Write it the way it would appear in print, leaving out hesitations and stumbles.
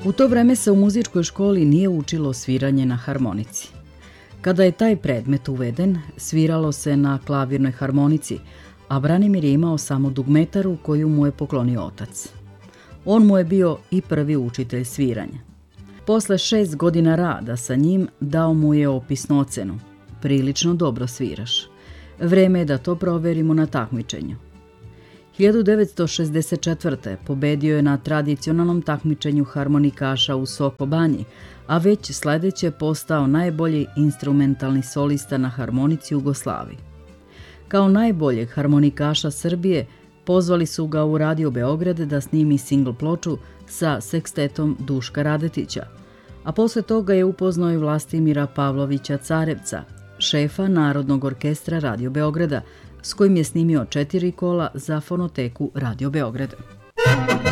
U to vreme se u muzičkoj školi nije učilo sviranje na harmonici. Kada je taj predmet uveden, sviralo se na klavirnoj harmonici, a Branimir je imao samo dugmetaru koju mu je poklonio otac. On mu je bio i prvi učitelj sviranja. Posle 6 godina rada sa njim dao mu je opisnu ocenu. Prilično dobro sviraš. Vreme je da to proverimo na takmičenju. 1964. pobedio je na tradicionalnom takmičenju harmonikaša u Soko Banji, a već sledeće postao najbolji instrumentalni solista na harmonici u Jugoslaviji. Kao najboljeg harmonikaša Srbije pozvali su ga u Radio Beograd da snimi singl ploču sa sekstetom Duška Radetića, a posle toga je upoznao i Vlastimira Pavlovića Carevca, šefa Narodnog orkestra Radio Beograda, s kojim je snimio 4 kola za fonoteku Radio Beograda.